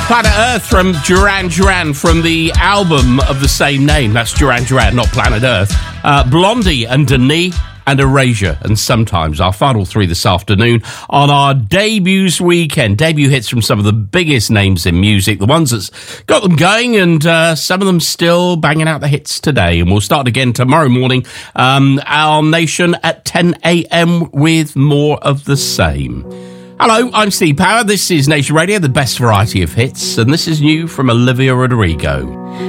Planet Earth from Duran Duran from the album of the same name. That's Duran Duran, not Planet Earth. Blondie and Denis and Erasure. And Sometimes, our final three this afternoon on our debuts weekend. Debut hits from some of the biggest names in music, the ones that's got them going, and some of them still banging out the hits today. And we'll start again tomorrow morning, our nation at 10 a.m. with more of the same. Hello, I'm Steve Power. This is Nation Radio, the best variety of hits, and this is new from Olivia Rodrigo.